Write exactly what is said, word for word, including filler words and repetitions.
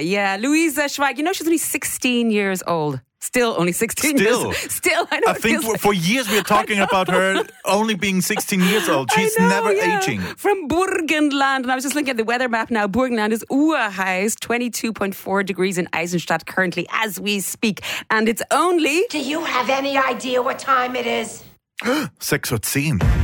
yeah. Louisa Schweig, you know she's only sixteen years old. Still only sixteen Still. years. Still, I know. I it think feels for, like- for years we're talking about her only being sixteen years old. She's I know, never yeah. aging. From Burgenland. And I was just looking at the weather map now. Burgenland is Uhr highs, twenty-two point four degrees in Eisenstadt currently as we speak. And it's only... Do you have any idea what time it is? six Uhr zehn.